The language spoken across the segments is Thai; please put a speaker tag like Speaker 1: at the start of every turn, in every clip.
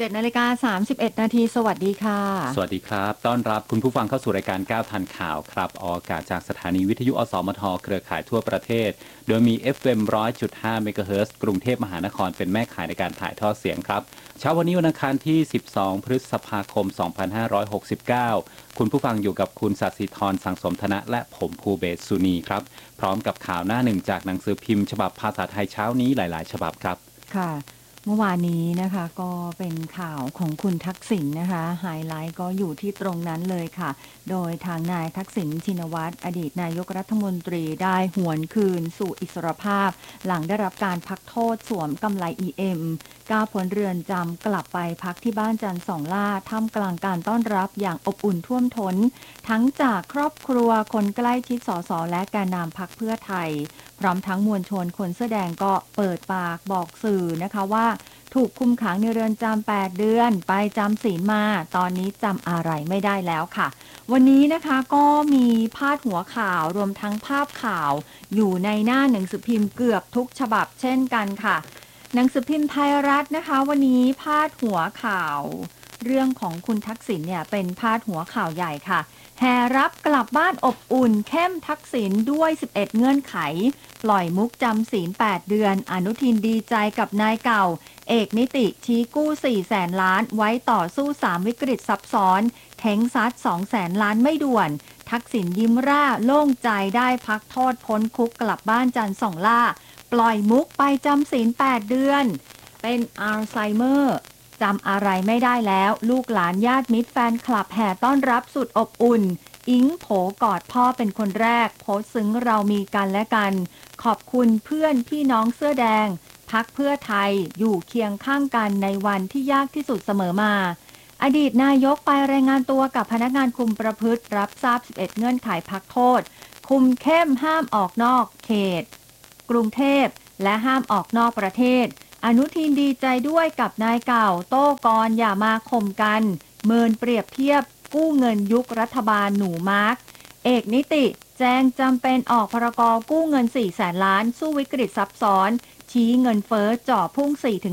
Speaker 1: 17:31 นาทีสวัสดีค่ะ
Speaker 2: สวัสดีครับต้อนรับคุณผู้ฟังเข้าสู่รายการก้าวทันข่าวครับออกอากาศจากสถานีวิทยุอสมทเครือข่ายทั่วประเทศโดยมี FM 100.5เมกะเฮิรตซ์กรุงเทพมหานครเป็นแม่ข่ายในการถ่ายทอดเสียงครับเช้าวันนี้วันอังคารที่12พฤษภาคม2569คุณผู้ฟังอยู่กับคุณสัตย์สิทธรสังสมธนะและผมภูเบศสุนีครับพร้อมกับข่าวหน้าหนึ่งจากหนังสือพิมพ์ฉบับภาษาไทยเช้านี้หลายๆฉบับครับ
Speaker 1: ค่ะเมื่อวานนี้นะคะก็เป็นข่าวของคุณทักษิณนะคะไฮไลท์ก็อยู่ที่ตรงนั้นเลยค่ะโดยทางนายทักษิณชินวัตรอดีตนายกรัฐมนตรีได้หวนคืนสู่อิสรภาพหลังได้รับการพักโทษสวมกำไล EM ก้าวพ้นเรือนจำกลับไปพักที่บ้านจันทร์สองล่าท่ามกลางการต้อนรับอย่างอบอุ่นท่วมท้นทั้งจากครอบครัวคนใกล้ชิดสสและแกนนำพรรคเพื่อไทยพร้อมทั้งมวลชนคนเสื้อแดงก็เปิดปากบอกสื่อนะคะว่าถูกคุมขังในเรือนจำ8 เดือนไปจำศีลมาตอนนี้จำอะไรไม่ได้แล้วค่ะวันนี้นะคะก็มีพาดหัวข่าวรวมทั้งภาพข่าวอยู่ในหน้าหนังสือพิมพ์เกือบทุกฉบับเช่นกันค่ะหนังสือพิมพ์ไทยรัฐนะคะวันนี้พาดหัวข่าวเรื่องของคุณทักษิณเนี่ยเป็นพาดหัวข่าวใหญ่ค่ะแห่รับกลับบ้านอบอุ่นเข้มทักษิณด้วย11เงื่อนไขปล่อยมุกจำศีล8 เดือนอนุทินดีใจกับนายเก่าเอกนิติชี้กู้400,000 ล้านไว้ต่อสู้3วิกฤตซับซ้อนเท้งซัด200,000 ล้านไม่ด่วนทักษิณยิ้มร่าโล่งใจได้พักโทษพ้นคุกกลับบ้านจันทร์สองล่าปล่อยมุกไปจำศีล8 เดือนเป็นอัลไซเมอร์จำอะไรไม่ได้แล้วลูกหลานญาติมิตรแฟนคลับแห่ต้อนรับสุดอบอุ่นอิงโผกอดพ่อเป็นคนแรกโพสต์ซึ้งเรามีกันและกันขอบคุณเพื่อนพี่น้องเสื้อแดงพรรคเพื่อไทยอยู่เคียงข้างกันในวันที่ยากที่สุดเสมอมาอดีตนายกไปรายงานตัวกับพนักงานคุมประพฤติรับทราบ11เงื่อนไขพักโทษคุมเข้มห้ามออกนอกเขตกรุงเทพและห้ามออกนอกประเทศอนุทินดีใจด้วยกับนายเก่าโต้กรอย่ามาข่มกันเมินเปรียบเทียบกู้เงินยุครัฐบาลหนูมาร์กเอกนิติแจ้งจำเป็นออกพรกกู้เงิน400,000 ล้านสู้วิกฤตซับซ้อนชี้เงินเฟ้อจ่อพุ่ง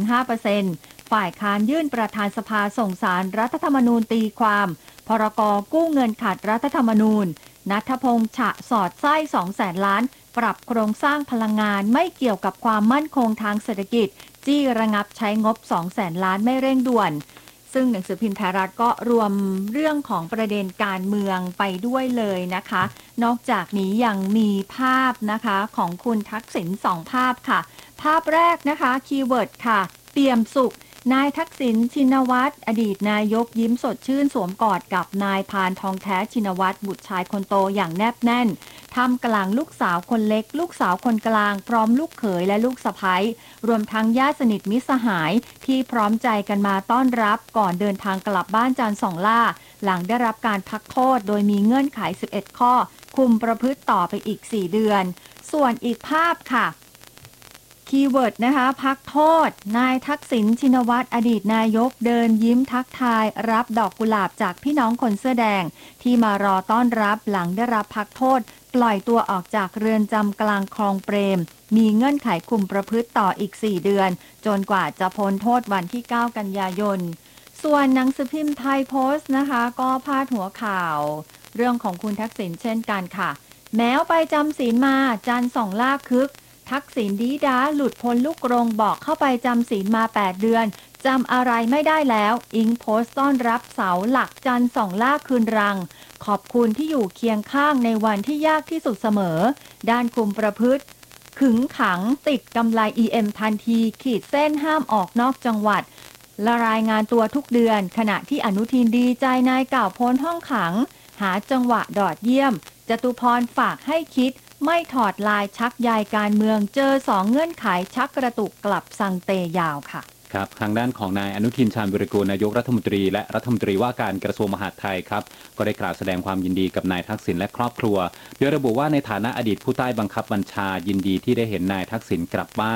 Speaker 1: 4-5% ฝ่ายค้านยื่นประธานสภาส่งสารรัฐธรรมนูญตีความพรกกู้เงินขัดรัฐธรรมนูญณัฐพงษ์ฉะสอดไส้200,000 ล้านปรับโครงสร้างพลังงานไม่เกี่ยวกับความมั่นคงทางเศรษฐกิจจี้ระงับใช้งบ200,000 ล้านไม่เร่งด่วนซึ่งหนังสือพิมพ์ไทยรัฐก็รวมเรื่องของประเด็นการเมืองไปด้วยเลยนะคะนอกจากนี้ยังมีภาพนะคะของคุณทักษิณ2 ภาพค่ะภาพแรกนะคะคีย์เวิร์ดค่ะเปี่ยมสุขนายทักษิณชินวัตรอดีตนายกยิ้มสดชื่นสวมกอดกับนายพานทองแท้ชินวัตรบุตรชายคนโตอย่างแนบแน่นท่ามกลางลูกสาวคนเล็กลูกสาวคนกลางพร้อมลูกเขยและลูกสะใภ้รวมทั้งญาติสนิทมิตรสหายที่พร้อมใจกันมาต้อนรับก่อนเดินทางกลับบ้านจันทร์สองล่าหลังได้รับการพักโทษโดยมีเงื่อนไข11ข้อคุมประพฤติต่อไปอีก4 เดือนส่วนอีกภาพค่ะคีย์เวิร์ดนะคะพักโทษนายทักษิณชินวัตรอดีตนายกเดินยิ้มทักทายรับดอกกุหลาบจากพี่น้องคนเสื้อแดงที่มารอต้อนรับหลังได้รับพักโทษปล่อยตัวออกจากเรือนจำกลางคลองเปรมมีเงื่อนไขคุมประพฤติต่ออีก4 เดือนจนกว่าจะพ้นโทษวันที่9 กันยายนส่วนหนังสือพิมพ์ไทยโพสต์นะคะก็พาดหัวข่าวเรื่องของคุณทักษิณเช่นกันค่ะแม้ไปจำศีลมาจันทร์สองล่าคึกทักษิณดีดาหลุดพ้นลูกกรงบอกเข้าไปจำศีลมา8 เดือนจำอะไรไม่ได้แล้วอิงโพสต์ต้อนรับเสาหลักจันทร์สองล่าคืนรังขอบคุณที่อยู่เคียงข้างในวันที่ยากที่สุดเสมอด้านคุมประพฤติขึงขังติดกำไล EM ทันทีขีดเส้นห้ามออกนอกจังหวัดละรายงานตัวทุกเดือนขณะที่อนุทินดีใจนายเก่าพ้นห้องขังหาจังหวะดอดเยี่ยมจตุพรฝากให้คิดไม่ถอดลายชักใยการเมืองเจอ2 เงื่อนไขชักกระตุกกลับสังเตยาวค่ะ
Speaker 2: ครับทางด้านของนายอนุทินชาญวิรากูลนายกรัฐมนตรีและรัฐมนตรีว่าการกระทรวงมหาดไทยครับก็ได้กล่าวแสดงความยินดีกับนายทักษิณและครอบครัวโดยระบุว่าในฐานะอดีตผู้ใต้บังคับบัญชายินดีที่ได้เห็นนายทักษิณกลับบ้าน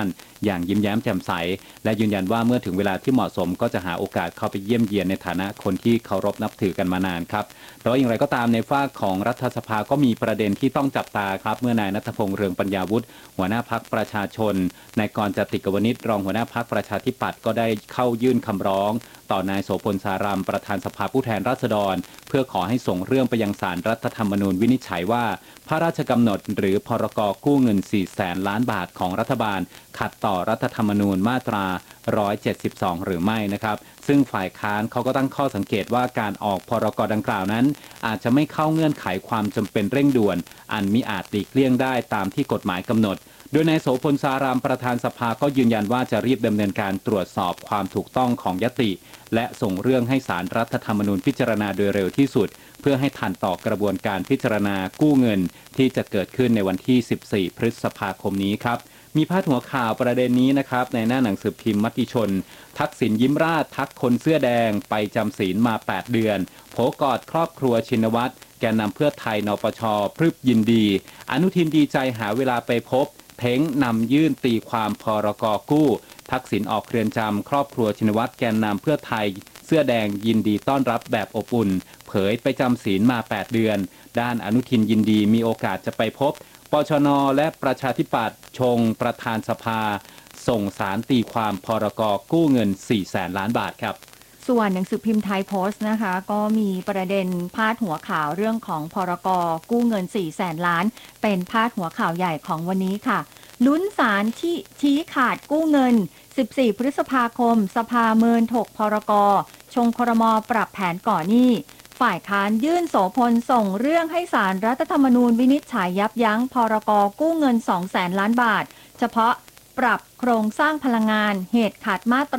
Speaker 2: อย่างยิ้มแย้มแจ่มใสและยืนยันว่าเมื่อถึงเวลาที่เหมาะสมก็จะหาโอกาสเข้าไปเยี่ยมเยียนในฐานะคนที่เคารพนับถือกันมานานครับแต่ว่าอย่างไรก็ตามในฝ่ายของรัฐสภาก็มีประเด็นที่ต้องจับตาครับเมื่อนายณัฐพงษ์เรืองปัญญาวุฒิหัวหน้าพรรคประชาชนนายกรณ์ จติกวณิชรองหัวหน้าพรรคประชาธิปัตย์ก็ได้เข้ายื่นคำร้องต่อนายโสพลสารามประธานสภาผู้แทนราษฎรเพื่อขอให้ส่งเรื่องไปยังศาลรัฐธรรมนูญวินิจฉัยว่าพระราชกำหนดหรือพรกกู้เงิน 400,000 ล้านบาทของรัฐบาลขัดต่อรัฐธรรมนูญมาตรา 172 หรือไม่นะครับซึ่งฝ่ายค้านเขาก็ตั้งข้อสังเกตว่าการออกพรกดังกล่าวนั้นอาจจะไม่เข้าเงื่อนไขความจำเป็นเร่งด่วนอันมิอาจหลีกเลี่ยงได้ตามที่กฎหมายกำหนดโดยนายโสพลสารามประธานสภาก็ยืนยันว่าจะรีบดำเนินการตรวจสอบความถูกต้องของญัตติและส่งเรื่องให้ศาลรัฐธรรมนูญพิจารณาโดยเร็วที่สุดเพื่อให้ทันต่อกระบวนการพิจารณากู้เงินที่จะเกิดขึ้นในวันที่ 14 พฤษภาคมนี้ครับมีพาดหัวข่าวประเด็นนี้นะครับในหน้าหนังสือพิมพ์มติชนทักษิณยิ้มราชทักคนเสื้อแดงไปจำศีลมา 8 เดือนโผกอดครอบครัวชินวัตรแกนนำเพื่อไทยนปช.พรึบยินดีอนุทินดีใจหาเวลาไปพบเท้งนำยื่นตีความพรก.กู้ทักษิณออกเรือนจำครอบครัวชินวัตรแกนนำเพื่อไทยเสื้อแดงยินดีต้อนรับแบบอบอุ่นเผยไปจำศีลมา 8 เดือนด้านอนุทินยินดีมีโอกาสจะไปพบปชน.และประชาธิปัตย์ชงประธานสภาส่งสารตีความพรก.กู้เงิน 400,000 ล้านบาทครับ
Speaker 1: ส่วนหนังสือพิมพ์ไทยโพสต์นะคะก็มีประเด็นพาดหัวข่าวเรื่องของพรก.กู้เงิน 400,000 ล้านเป็นพาดหัวข่าวใหญ่ของวันนี้ค่ะลุ้นศาลที่ชี้ขาดกู้เงิน 14 พฤษภาคมสภาเมินถกพรก.ชงครม.ปรับแผนก่อหนี้ฝ่ายค้านยื่นโสพลส่งเรื่องให้ศาลรัฐธรรมนูญวินิจฉัยยับยั้งพรก.กู้เงิน 200,000 ล้านบาทเฉพาะปรับโครงสร้างพลังงานเหตุขัดมาตรา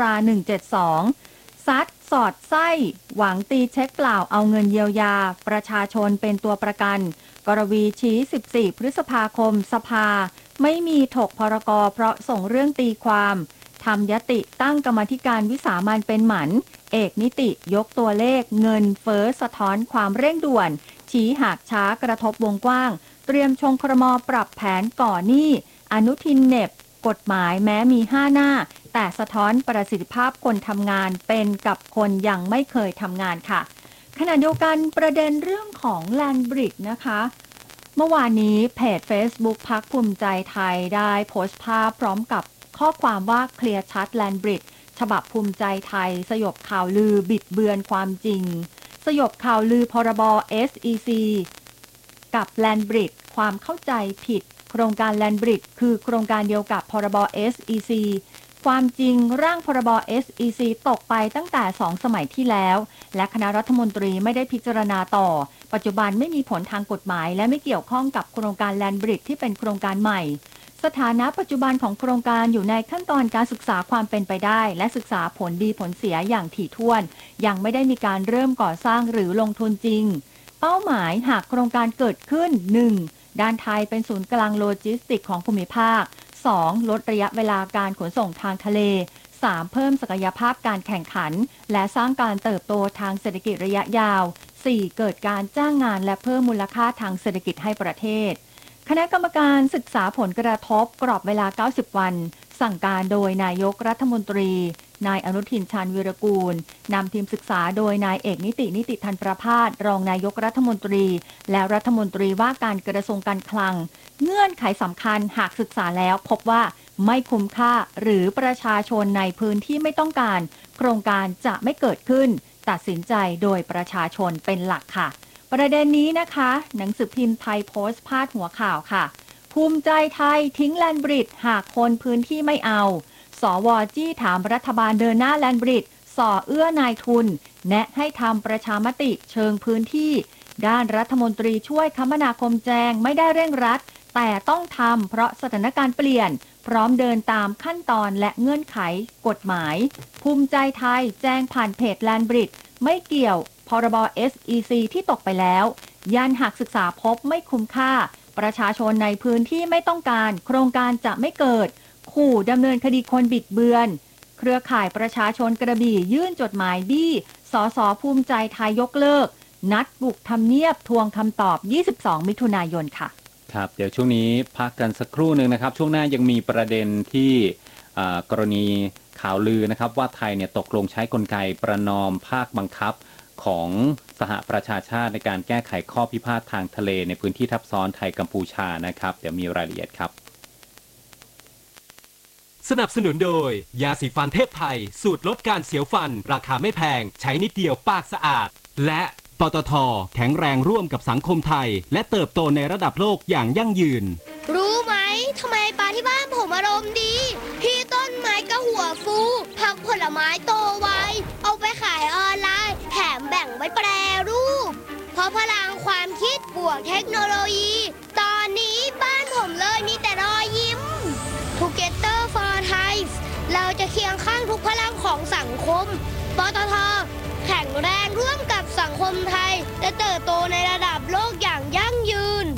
Speaker 1: 172ซัดสอดไส้หวังตีเช็คเปล่าเอาเงินเยียวยาประชาชนเป็นตัวประกันกรวีชี้ 14 พฤษภาคมสภาไม่มีถกพรก.เพราะส่งเรื่องตีความทำยติตั้งกรรมาธิการวิสามัญเป็นหมันเอกนิติยกตัวเลขเงินเฟ้อสะท้อนความเร่งด่วนชี้หากช้ากระทบวงกว้างเตรียมชงครม.ปรับแผนก่อหนี้อนุทินเหน็บกฎหมายแม้มี 5 หน้าแต่สะท้อนประสิทธิภาพคนทำงานเป็นกับคนยังไม่เคยทำงานค่ะขณะเดียวกันประเด็นเรื่องของแลนบริดจ์นะคะเมื่อวานนี้เพจ Facebook พรรคภูมิใจไทยได้โพสต์ภาพพร้อมกับข้อความว่าเคลียร์ชัดแลนบริดจ์ฉบับภูมิใจไทยสยบข่าวลือบิดเบือนความจริงสยบข่าวลือพรบ SEC กับแลนบริดจ์ความเข้าใจผิดโครงการแลนบริดจ์คือโครงการเดียวกับพรบ SEC ความจริงร่างพรบ SEC ตกไปตั้งแต่2สมัยที่แล้วและคณะรัฐมนตรีไม่ได้พิจารณาต่อปัจจุบันไม่มีผลทางกฎหมายและไม่เกี่ยวข้องกับโครงการแลนบริดจ์ที่เป็นโครงการใหม่สถานะปัจจุบันของโครงการอยู่ในขั้นตอนการศึกษาความเป็นไปได้และศึกษาผลดีผลเสียอย่างถี่ถ้วนยังไม่ได้มีการเริ่มก่อสร้างหรือลงทุนจริงเป้าหมายหากโครงการเกิดขึ้น 1. ด้านไทยเป็นศูนย์กลางโลจิสติกของภูมิภาค 2. ลดระยะเวลาการขนส่งทางทะเล 3. เพิ่มศักยภาพการแข่งขันและสร้างการเติบโตทางเศรษฐกิจระยะยาว 4. เกิดการจ้างงานและเพิ่มมูลค่าทางเศรษฐกิจให้ประเทศคณะกรรมการศึกษาผลกระทบกรอบเวลา90วันสั่งการโดยนายกรัฐมนตรีนายอนุทินชาญวีรกูลนำทีมศึกษาโดยนายเอกนิติธันประภาสรองนายกรัฐมนตรีและรัฐมนตรีว่าการกระทรวงการคลังเงื่อนไขสำคัญหากศึกษาแล้วพบว่าไม่คุ้มค่าหรือประชาชนในพื้นที่ไม่ต้องการโครงการจะไม่เกิดขึ้นตัดสินใจโดยประชาชนเป็นหลักค่ะประเด็นนี้นะคะหนังสือพิมพ์ไทยโพสต์พาดหัวข่าวค่ะภูมิใจไทยทิ้งแลนบริดจ์หากคนพื้นที่ไม่เอาสว.จี้ถามรัฐบาลเดินหน้าแลนบริดจ์ส่อเอื้อนายทุนแนะให้ทำประชามติเชิงพื้นที่ด้านรัฐมนตรีช่วยคมนาคมแจ้งไม่ได้เร่งรัดแต่ต้องทำเพราะสถานการณ์เปลี่ยนพร้อมเดินตามขั้นตอนและเงื่อนไขกฎหมายภูมิใจไทยแจ้งผ่านเพจแลนบริดจ์ไม่เกี่ยวพรบ SEC ที่ตกไปแล้วยันหากศึกษาพบไม่คุ้มค่าประชาชนในพื้นที่ไม่ต้องการโครงการจะไม่เกิดขู่ดำเนินคดีคนบิดเบือนเครือข่ายประชาชนกระบี่ยื่นจดหมายบี้สสภูมิใจไทยยกเลิกนัดบุกทำเนียบทวงคำตอบ22มิถุนายนค่ะ
Speaker 2: ครับเดี๋ยวช่วงนี้พักกันสักครู่หนึ่งนะครับช่วงหน้ายังมีประเด็นที่กรณีข่าวลือนะครับว่าไทยเนี่ยตกลงใช้กลไกประนอมภาคบังคับของสหประชาชาติในการแก้ไขข้อพิพาททางทะเลในพื้นที่ทับซ้อนไทยกัมพูชานะครับเดี๋ยวมีรายละเอียดครับ
Speaker 3: สนับสนุนโดยยาสีฟันเทพไทยสูตรลดการเสียวฟันราคาไม่แพงใช้นิดเดียวปากสะอาดและปตท.แข็งแรงร่วมกับสังคมไทยและเติบโตในระดับโลกอย่างยั่งยืน
Speaker 4: รู้ไหมทำไมปลาที่บ้านผมอารมณ์ดีที่ต้นไม้ก็หัวฟูผักผลไม้โตไวเอาไปขายออนไลน์แถมแบ่งไว้แปรรูปเพราะพลังความคิดบวกเทคโนโลยีตอนนี้บ้านผมเลยมีแต่รอยยิ้ม Together for Thai เราจะเคียงข้างทุกพลังของสังคมปตท.แข็งแรงร่วมกับสังคมไทยและเติบโตในระดับโลกอย่างยั่งยืน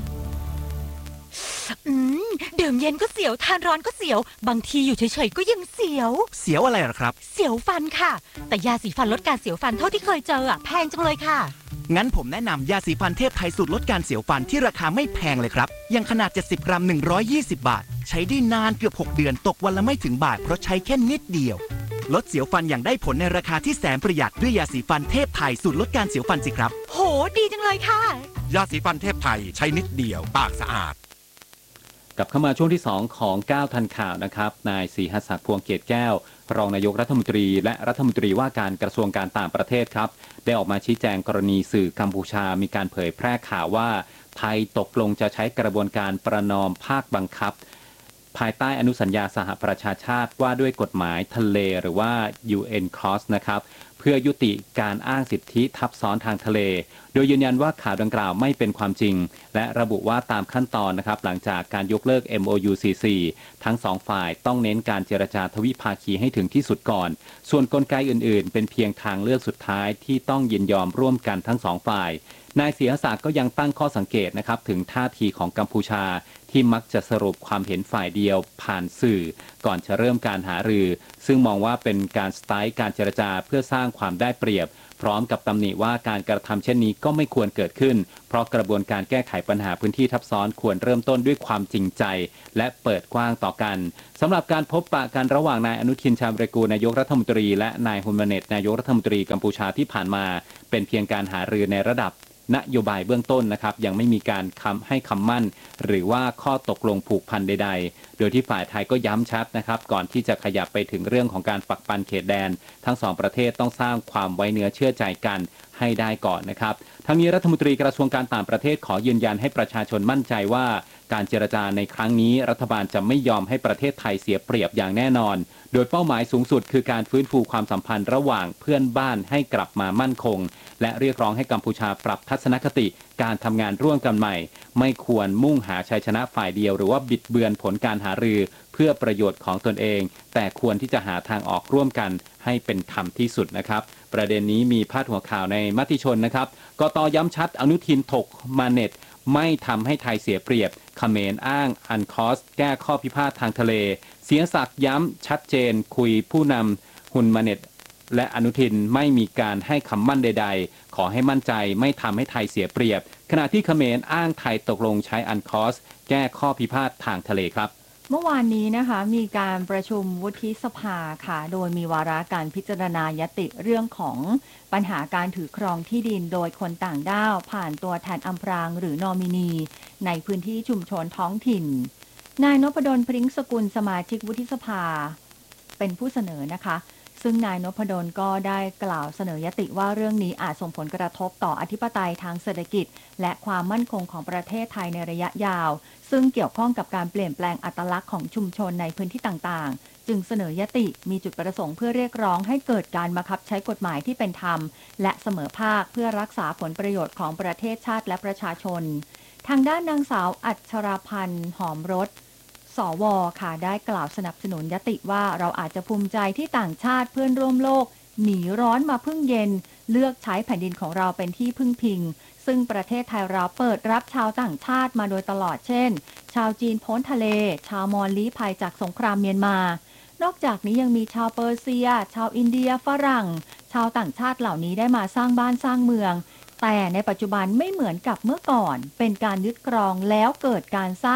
Speaker 5: ดื่มเย็นก็เสียวทานร้อนก็เสียวบางทีอยู่เฉยๆก็ยังเสียว
Speaker 6: เสียวอะไรหรอครับ
Speaker 5: เสียวฟันค่ะแต่ยาสีฟันลดการเสียวฟันเท่าที่เคยเจอแพงจังเลยค่ะ
Speaker 6: งั้นผมแนะนำยาสีฟันเทพไทยสูตรลดการเสียวฟันที่ราคาไม่แพงเลยครับยังขนาด70กรัม120บาทใช้ได้นานเกือบ6เดือนตกวันละไม่ถึงบาทเพราะใช้แค่นิดเดียวลดเสียวฟันอย่างได้ผลในราคาที่แสนประหยัดด้วยยาสีฟันเทพไทยสูตรลดการเสียวฟันสิครับ
Speaker 5: โหดีจังเลยค่ะ
Speaker 7: ยาสีฟันเทพไทยใช้นิดเดียวปากสะอาด
Speaker 2: กลับเข้ามาช่วงที่2ของ9ทันข่าวนะครับนายศรีหัสถ์ พวงเกตแก้วรองนายกรัฐมนตรีและรัฐมนตรีว่าการกระทรวงการต่างประเทศครับได้ออกมาชี้แจงกรณีสื่อกัมพูชามีการเผยแพร่ข่าวว่าไทยตกลงจะใช้กระบวนการประนอมภาคบังคับภายใต้อนุสัญญาสหประชาชาติว่าด้วยกฎหมายทะเลหรือว่า UNCLOS นะครับเพื่อยุติการอ้างสิทธิทับซ้อนทางทะเลโดยยืนยันว่าข่าวดังกล่าวไม่เป็นความจริงและระบุว่าตามขั้นตอนนะครับหลังจากการยกเลิก MOU CC ทั้งสองฝ่ายต้องเน้นการเจรจาทวิภาคีให้ถึงที่สุดก่อนส่วนกลไกอื่นๆเป็นเพียงทางเลือกสุดท้ายที่ต้องยินยอมร่วมกันทั้งสองฝ่ายนายศรีหัสถ์ก็ยังตั้งข้อสังเกตนะครับถึงท่าทีของกัมพูชาที่มักจะสรุปความเห็นฝ่ายเดียวผ่านสื่อก่อนจะเริ่มการหารือซึ่งมองว่าเป็นการสไตล์การเจรจาเพื่อสร้างความได้เปรียบพร้อมกับตำหนิว่าการกระทำเช่นนี้ก็ไม่ควรเกิดขึ้นเพราะกระบวนการแก้ไขปัญหาพื้นที่ทับซ้อนควรเริ่มต้นด้วยความจริงใจและเปิดกว้างต่อกันสำหรับการพบปะกันระหว่างนายอนุทินชาญวิรากูลนายกรัฐมนตรีและนายฮุนมาเนตนายกรัฐมนตรีกัมพูชาที่ผ่านมาเป็นเพียงการหารือในระดับนโยบายเบื้องต้นนะครับยังไม่มีการให้คำมั่นหรือว่าข้อตกลงผูกพันใดๆโดยที่ฝ่ายไทยก็ย้ำชัดนะครับก่อนที่จะขยับไปถึงเรื่องของการปักปันเขตแดนทั้งสองประเทศต้องสร้างความไว้เนื้อเชื่อใจกันให้ได้ก่อนนะครับทั้งนี้รัฐมนตรีกระทรวงการต่างประเทศขอยืนยันให้ประชาชนมั่นใจว่าการเจรจาในครั้งนี้รัฐบาลจะไม่ยอมให้ประเทศไทยเสียเปรียบอย่างแน่นอนโดยเป้าหมายสูงสุดคือการฟื้นฟูความสัมพันธ์ระหว่างเพื่อนบ้านให้กลับมามั่นคงและเรียกร้องให้กัมพูชาปรับทัศนคติการทำงานร่วมกันใหม่ไม่ควรมุ่งหาชัยชนะฝ่ายเดียวหรือว่าบิดเบือนผลการหารือเพื่อประโยชน์ของตนเองแต่ควรที่จะหาทางออกร่วมกันให้เป็นธรรมที่สุดนะครับประเด็นนี้มีพาดหัวข่าวในมติชนนะครับกต.ย้ำชัดอนุทินถกมาเน็ตไม่ทำให้ไทยเสียเปรียบเขมรอ้างอันคอสแก้ข้อพิพาททางทะเลเสียศักดิ์ย้ำชัดเจนคุยผู้นำฮุนมาเน็ตและอนุทินไม่มีการให้คำมั่นใดๆขอให้มั่นใจไม่ทำให้ไทยเสียเปรียบขณะที่เขมรอ้างไทยตกลงใช้อันคอสแก้ข้อพิพาททางทะเลครับ
Speaker 1: เมื่อวานนี้นะคะมีการประชุมวุฒิสภาค่ะโดยมีวาระการพิจารณายติเรื่องของปัญหาการถือครองที่ดินโดยคนต่างด้าวผ่านตัวแทนอำพรางหรือนอมินีในพื้นที่ชุมชนท้องถิ่นนายนพดลพริ้งสกุลสมาชิกวุฒิสภาเป็นผู้เสนอนะคะซึ่งนายนพดลก็ได้กล่าวเสนอยติว่าเรื่องนี้อาจส่งผลกระทบต่ออธิปไตยทางเศรษฐกิจและความมั่นคงของประเทศไทยในระยะยาวซึ่งเกี่ยวข้องกับการเปลี่ยนแปลงอัตลักษณ์ของชุมชนในพื้นที่ต่างๆจึงเสนอยติมีจุดประสงค์เพื่อเรียกร้องให้เกิดการบังคับใช้กฎหมายที่เป็นธรรมและเสมอภาคเพื่อรักษาผลประโยชน์ของประเทศชาติและประชาชนทางด้านนางสาวอัชราพันธ์หอมรสสว.ค่ะได้กล่าวสนับสนุนยติว่าเราอาจจะภูมิใจที่ต่างชาติเพื่อนร่วมโลกหนีร้อนมาพึ่งเย็นเลือกใช้แผ่นดินของเราเป็นที่พึ่งพิงซึ่งประเทศไทยเราเปิดรับชาวต่างชาติมาโดยตลอดเช่นชาวจีนพ้นทะเลชาวมอญลี้ภัยจากสงครามเมียนมานอกจากนี้ยังมีชาวเปอร์เซียชาวอินเดียฝรั่งชาวต่างชาติเหล่านี้ได้มาสร้างบ้านสร้างเมืองแต่ในปัจจุบันไม่เหมือนกับเมื่อก่อนเป็นการยึดครองแล้วเกิดการสร้าง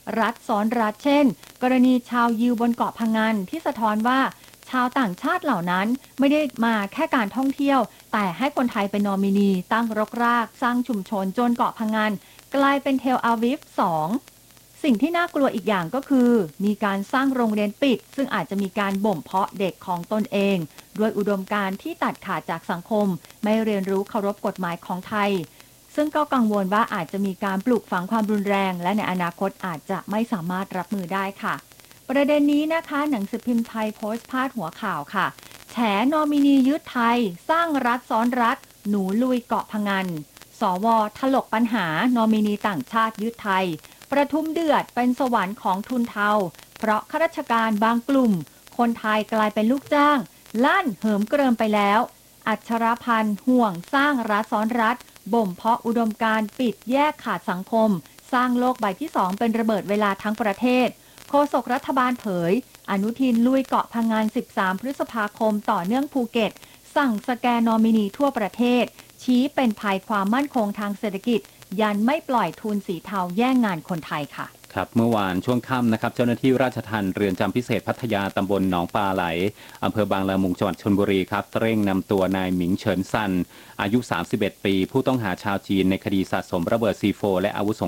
Speaker 1: รัฐซ้อนรัฐเช่น กรณีชาวยิวบนเกาะพะงันที่สะท้อนว่าชาวต่างชาติเหล่านั้นไม่ได้มาแค่การท่องเที่ยวแต่ให้คนไทยเป็นนอมินีตั้งรกรากสร้างชุมชนจนเกาะพะงันกลายเป็นเทลอาวิฟ2สิ่งที่น่ากลัวอีกอย่างก็คือมีการสร้างโรงเรียนปิดซึ่งอาจจะมีการบ่มเพาะเด็กของตนเองด้วยอุดมการณ์ที่ตัดขาดจากสังคมไม่เรียนรู้เคารพกฎหมายของไทยซึ่งก็กังวลว่าอาจจะมีการปลูกฝังความรุนแรงและในอนาคตอาจจะไม่สามารถรับมือได้ค่ะประเด็นนี้นะคะหนังสือพิมพ์ไทยโพสต์พาดหัวข่าวค่ะแฉนอมินียึดไทยสร้างรัฐซ้อนรัฐหนูลุยเกาะพะงันสวถลกปัญหานอมินีต่างชาติยึดไทยประทุมเดือดเป็นสวรรค์ของทุนเทาเพราะข้าราชการบางกลุ่มคนไทยกลายเป็นลูกจ้างลั่นเหิมเกริมไปแล้วอัชรพันธ์ห่วงสร้างรัฐซ้อนรัฐบ่มเพาะอุดมการณ์ปิดแยกขาดสังคมสร้างโลกใบที่2เป็นระเบิดเวลาทั้งประเทศโฆษกรัฐบาลเผยอนุทินลุยเกาะพะงัน13พฤษภาคมต่อเนื่องภูเก็ตสั่งสแกนนอมินีทั่วประเทศชี้เป็นภัยความมั่นคงทางเศรษฐกิจยันไม่ปล่อยทุนสีเทาแย่งงานคนไทยค่ะ
Speaker 2: ครับเมื่อวานช่วงค่ำนะครับเจ้าหน้าที่ราชทัณฑ์เรือนจำพิเศษพัทยาตำบลหนองปลาไหลอำเภอบางละมุงจังหวัดชลบุรีครับเร่งนำตัวนายหมิงเฉินซันอายุ31ปีผู้ต้องหาชาวจีนในคดีสะสมระเบิด C4 และอาวุธสง